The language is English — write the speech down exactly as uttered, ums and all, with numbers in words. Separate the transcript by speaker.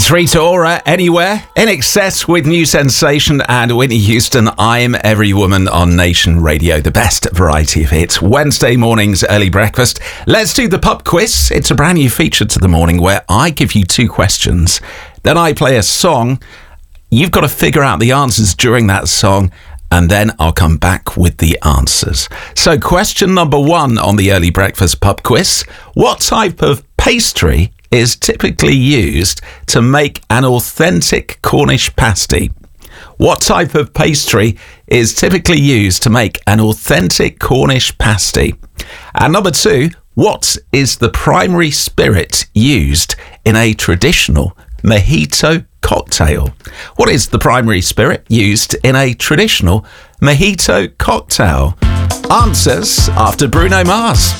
Speaker 1: It's Rita Ora, Anywhere, In Excess with New Sensation and Whitney Houston. I'm Every Woman on Nation Radio, the best variety of hits. Wednesday morning's early breakfast. Let's do the pub quiz. It's a brand new feature to the morning where I give you two questions. Then I play a song. You've got to figure out the answers during that song, and then I'll come back with the answers. So question number one on the early breakfast pub quiz. What type of pastry is typically used to make an authentic Cornish pasty? What type of pastry is typically used to make an authentic Cornish pasty? And number two, what is the primary spirit used in a traditional mojito cocktail? What is the primary spirit used in a traditional mojito cocktail? Answers after Bruno Mars.